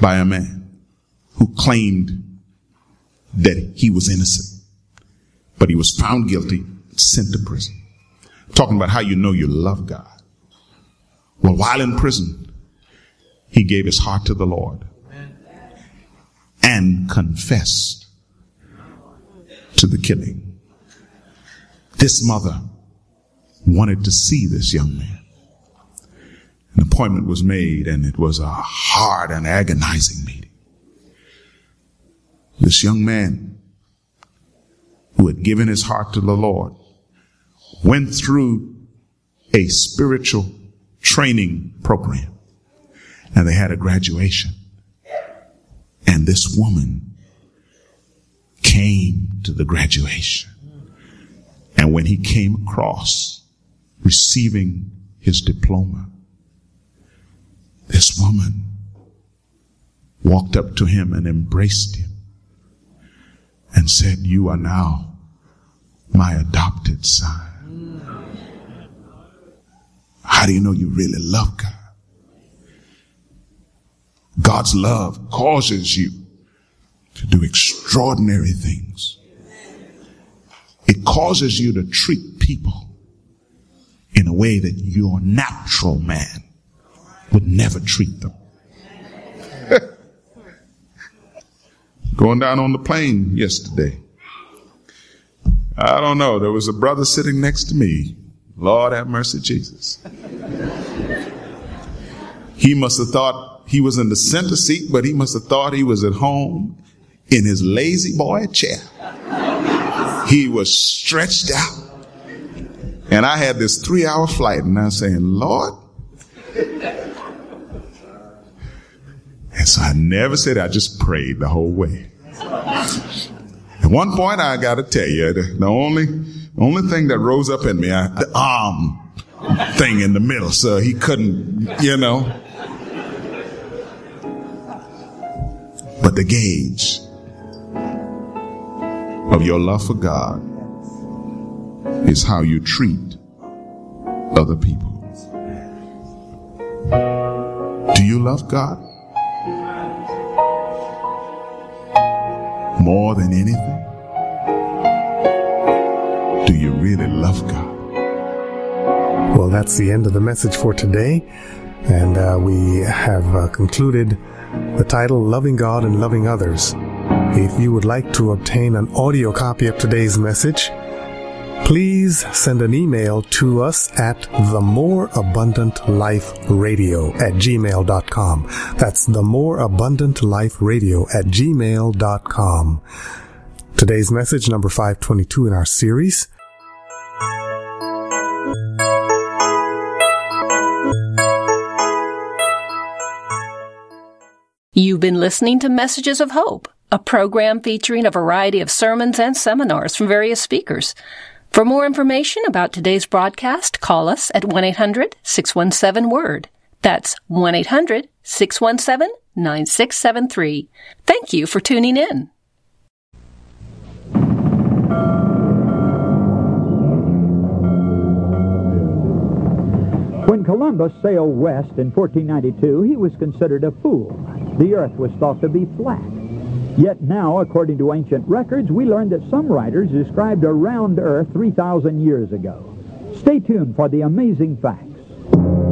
by a man who claimed that he was innocent, but he was found guilty, sent to prison. Talking about how you know you love God. Well, while in prison, he gave his heart to the Lord and confessed to the killing. This mother wanted to see this young man. An appointment was made, and it was a hard and agonizing meeting. This young man who had given his heart to the Lord went through a spiritual training program, and they had a graduation. And this woman came to the graduation. And when he came across receiving his diploma, this woman walked up to him and embraced him and said, "You are now my adopted son." How do you know you really love God? God's love causes you to do extraordinary things. It causes you to treat people in a way that your natural man would never treat them. Going down on the plane yesterday, I don't know, there was a brother sitting next to me. Lord have mercy, Jesus. He must have thought he was in the center seat, but he must have thought he was at home in his lazy boy chair. He was stretched out. And I had this 3-hour flight, and I was saying, Lord. And so I never said it. I just prayed the whole way. At one point, I got to tell you, the only thing that rose up in me, the arm thing in the middle, so he couldn't, But the gauge of your love for God is how you treat other people. Do you love God more than anything? Do you really love God? Well, that's the end of the message for today. And we have concluded the title, Loving God and Loving Others. If you would like to obtain an audio copy of today's message, please send an email to us at themoreabundantliferadio@gmail.com. That's themoreabundantliferadio@gmail.com. Today's message, number 522 in our series. You've been listening to Messages of Hope, a program featuring a variety of sermons and seminars from various speakers. For more information about today's broadcast, call us at 1-800-617-WORD. That's 1-800-617-9673. Thank you for tuning in. When Columbus sailed west in 1492, he was considered a fool. The earth was thought to be flat. Yet now, according to ancient records, we learn that some writers described a round earth 3,000 years ago. Stay tuned for the amazing facts.